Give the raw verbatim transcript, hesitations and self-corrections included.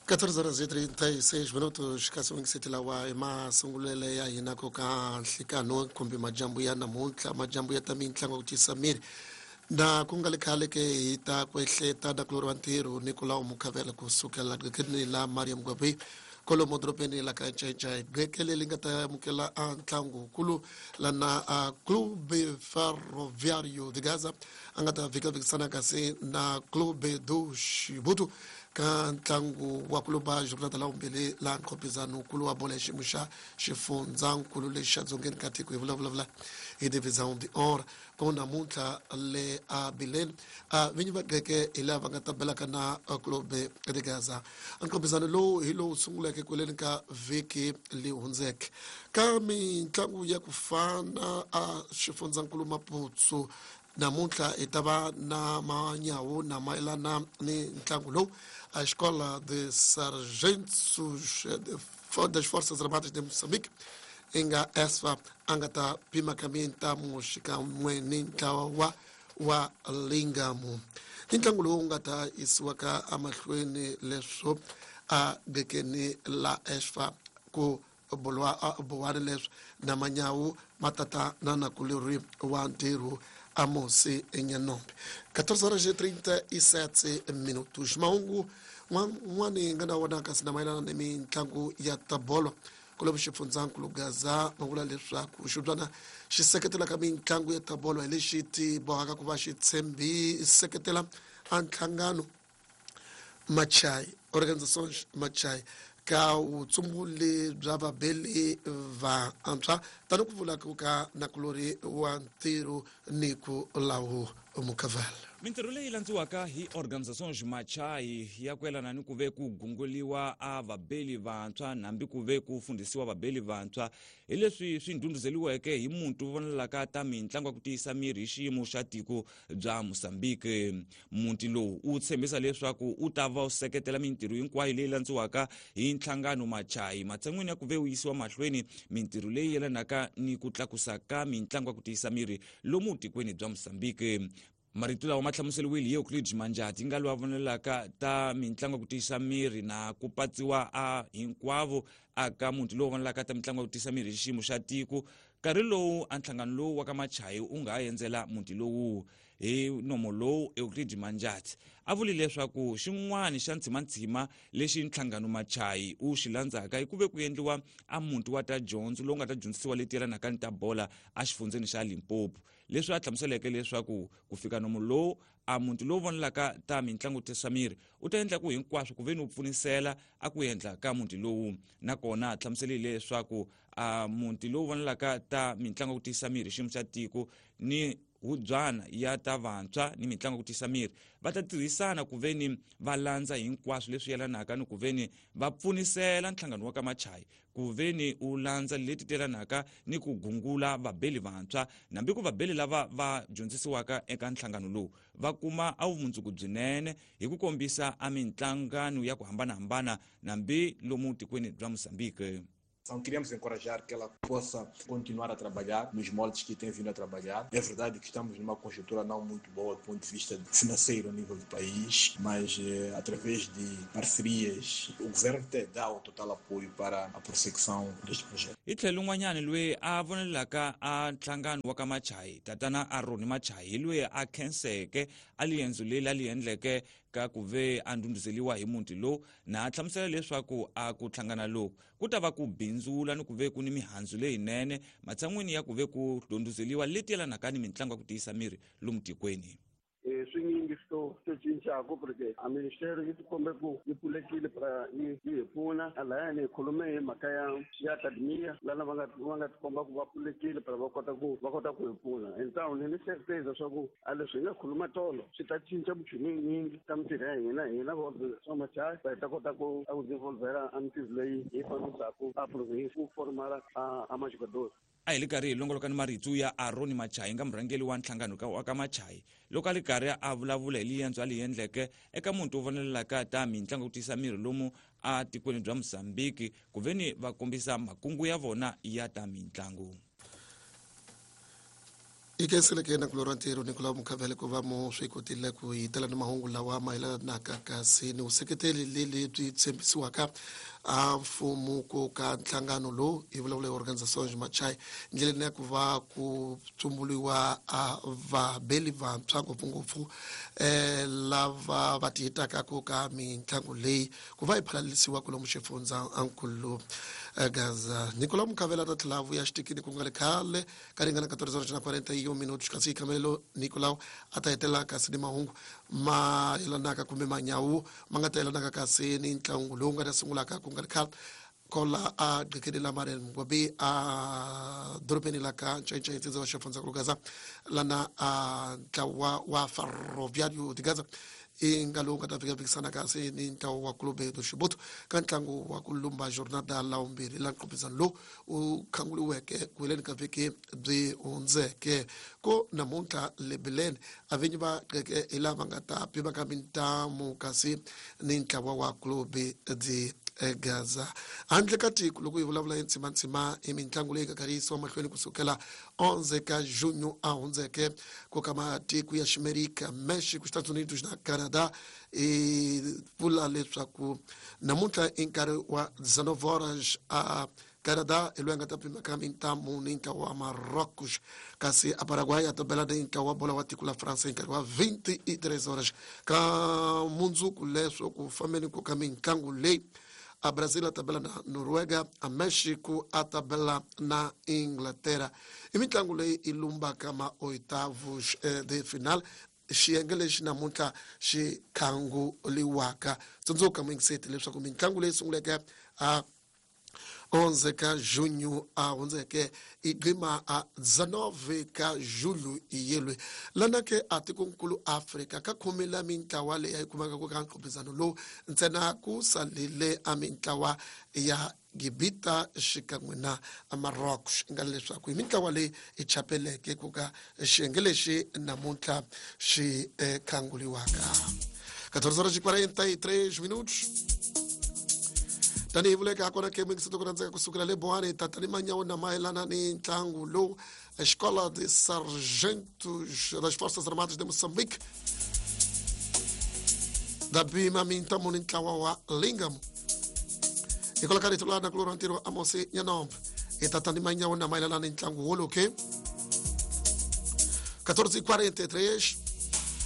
catorze horas e trinta e seis minutos kasi wingisetilawa emasungulele ya hina ko ka nhlikano kumbe majambu ya namuntlha majambu ya ta mitlangu ku tisamiri na ku nga likhale ke hi ta kwehleta na kuloriwa ntirho Nicolaus Mukhavela kusukela gqekeni la Mariam Gwabi kolomo dropeni la ka Ncayncay gqekele li nga ta amukela a ntlangu kulu lana a Clube Ferroviario de Gaza a nga ta vikavikisana kasi na Clube do Xibutu ka ntlangu wa kuluba jornada la umbele la nkhopizano kulu wa bola xiyimo xa xifundzankulu lexi xa dzongeni ka tiko hi vulavulavula hi division d'honneur ku namuntlha le a Bileni a vinyi va geke hi lava nga ta belaka na Clube de Gaza nkhopizano lowu hi lowu sunguleke kweleni ka vhiki leyi hundzeke ka mitlangu ya ku fana a xifundzankulu Maputsu namuntlha hi ta va na manyawu na mayelana ni ntlangu lowu a escola de sargentos das Forças Armadas de Moçambique inga esfa angata pima kaminta muxikan'we ni ntlawa wa wa Lingamo ntlangu lowu nga ta yisiwa ka amahlweni leswo a gekeni la esfa ku bohani leswi na manyawu matata na nakulori wa ntirho Amosi Nyanombe. catorze horas e trinta e sete minutos. Mahungu n'wani nga na wona kasi na mayelana ni mitlangu ya tabolo kulomu xifundzankulu Gaza ma vula leswaku xibyana xi seketela ka mitlangu ya tabolo hi lexi ti bohaka ku va xi tshembi seketela a nhlangano Machai Organisation Machai ka vutsumbuli bya vabeli va antshwa tani ku vula ka nakulori wa ntirho Nicolaus Mukhavela. Mintirho leyi landziwaka hi Organisation Machai ya ku yelana ni ku ve ku gunguliwa a vabeli vantshwa nambi ku ve ku fundisiwa vabeli vantshwa hi leswi swi ndhundhuzeliweke hi muntu vonelaka ta mitlangu ya ku tiyisa miri hi xiyimo xa tiko bya Mozambique. Muti lowu u tshembisa leswaku u ta va u seketela mintirho hinkwayo leyi landziwaka hi nhlangano Machai matsan'wini ya ku ve u yisiwa mahlweni mintirho leyi yelanaka ni ku tlakusa ka mitlangu ya ku tiyisa miri lomu tikweni bya Mozambique. Marito lawa ma hlamuseliwile hi Euclid Manjati nga lwa vonelaka ta mitlangu ku tiyisa miri na ku patsiwa a hinkwavo aka muti lowu vonelaka ta mitlangu ku tiyisa miri hi xiyimo xa tiko karhi lowu a nhlangano lowu wa ka Machai u nga yenzela muti lowu hi nomo lowu Euclid Manjati a vuli leswaku xin'wana xa ntshimantshima lexi nhlangano Machai u xi landzaka hi ku ve ku endliwa a muti wa ta dyondzo lowu nga ta dyondzisiwa leti yelanaka ni ta bola a xifundzeni xa Limpopo leswi a hlamuseleke leswaku ku fika nomo lowu a muti lowu vonelaka ta mitlangu ku tiyisa miri u ta endla ku hinkwaswo ku ve ni u pfunisela a ku endla ka muti lowu nakona a hlamuserile leswaku a muti lowu vonelaka ta mitlangu ku tiyisa miri hi xiyimo xa tiko ni hubyana ya ta vantshwa ni mitlangu ku tiyisa miri va ta tirhisana ku ve ni va landza hinkwaswo leswi yelanaka ni ku ve ni va pfunisela nhlangano wa ka Machai ku ve ni u landza leti telanaka ni ku gungula vabeli vantshwa nambi ku vabeli lava va dyondzisiwaka eka nhlangano lowu va kuma a vumundzuku byinene hi ku kombisa a mitlangano ya ku hambanahambana nambi lomu tikweni bya Mozambique. Então, queremos encorajar que ela possa continuar a trabalhar nos moldes que tem vindo a trabalhar. É verdade que estamos numa conjuntura não muito boa do ponto de vista financeiro a nível do país, mas eh, através de parcerias, o governo tem dado total apoio para a prossecução deste projeto. Itlhelo un'wanyana loyi a vonelaka a nhlangano wa ka Machai tatana Aaron Machai loyi a khenseke a liendzo leyi la li endleke ka ku ve a ndhundhuzeliwa hi muti lowu na a hlamusela leswaku a ku hlangana lowu ku ta va ku bindzula ni ku ve ku ni mihandzu leyinene matsan'wini ya ku ve ku ndhundhuzeliwa leti yelanaka ni mitlangu ya ku tiyisa miri lomu tikweni. Swinyingi swo swo cincaka porque a ministério yi tikombe ku yi pfulekile para yi hi pfuna alaya ni khulume hi mhaka ya ya academia lana va nga va nga tikomba ku va pfulekile para va kota ku va kota ku hi pfuna então ni ni hleketisa swa ku a leswi hi nga khuluma tolo swi ta cinca vuchumi yinyingi ka mintirho ya hina hina va Machai va ta kota ku a ku devolvera a mintirho leyi hi fambisaka a province ku formala a a majugador. A hi li karhi hi longoloka ni marito ya Aaron Machai nga murhangeli wa nhlangano wa ka Machai loko a li karhi a vulavula hi liyendzo a li endleke eka muti wo vonelaka ta mitlangu ku tiyisa miri lomu a tikweni bya Mozambique ku ve ni va kombisa makungu ya vona ya ta mitlangu. ikesele ke na kulorantero Nicola Mukavele ko va mo swikotile ku itela ni mahungu lawa maila na kakasi ni useketeli lili tsembisiwaka a mfumo ko ka nhlangano lo ivula organization machai ndlela ne ku va ku tumbuliwa a va beli va ntsango ngopfu eh lava batita ka ko ka mintlangu leyi ku va iphalalisiwa ku lo muxifunza ankulo Gaza Nicola Mukavela ta tlavu ya xtikini ku nga le khale ka ringana catorze horas na quarenta e um minutos kasi kamelo Nicola atahetela kasi ni mahungu ma yelanaka kumbe manyawu manga telanaka kasi ni ntlangu lowu nga sungula ka ku nga le khale kola a gqekedela mare ngobe a dorobeni la ka ncece ntsenze wa xifunza ku Gaza lana a ntlawa wa ferroviario di Gaza ingalo nga ta fika fikisana kasi ni ntlawa wa Clube do Xibuto ka ntlangu wa ku lumba jornada la umbirhi la nqophizano lo u khanguliweke ku heleni ka vhiki byi hundzeke ko namuntlha lebeleni avinyi va qeke hi lava nga ta pima ka mintamu kasi ni ntlawa wa Clube di Gaza handle ka tiko loko hi vulavula hi ntshimantshima hi mitlangu leyi nga karihisiwa mahlweni kusukela onze ka junyo a hundzeke ko ka matiko ya Ximerika Mexico Estados Unidos na Canada i vula leswaku namuntlha i nkarhi wa dezanove horas a Canada ilo nga ta pima ka mintamu ni ntlawa wa Marrocos kasi a Paraguay a tabela ni ntlawa wa bola wa tiko la France i nkarhi wa vinte e três horas ka mundzuku leswo ku fambeni ko ka mitlangu leyi a Brazil a tabela na Noruega, a Mexico a tabela na Inglaterra. I mitlangu leyi i lumbaka ma oitavos eh, de final xiyenge lexi namuntlha xi khanguliwaka tsundzuka mingiseti leswaku mitlangu leyi sunguleke a onze ka junho a hundzeke i qima a dezanove ka julho i yelwe lana ke a tikonkulu Afrika ka khomela mintlawa leyi yi kumaka ku ka nqophizano lowu ntsena ku salile a mintlawa ya Gibita xikan'we na Marrocos nga leswaku hi mitlawa leyi i chapeleke ku ka xiyenge lexi namuntlha xi khanguliwaka catorze horas e quarenta e três minutos tani vuleka akona ke mingiseto ku randzeka kusukela le Bohane tatani manyawu na mayelana ni ntlangu lowu Escola de Sargentos das Forças Armadas de Moçambique da bima mintamu ni ntlawa wa Lingam ikola ka rito lana kulorantiro Amosi Nyanombe e tatani manyawu na mayelana ni ntlangu wolo ke catorze e quarenta e três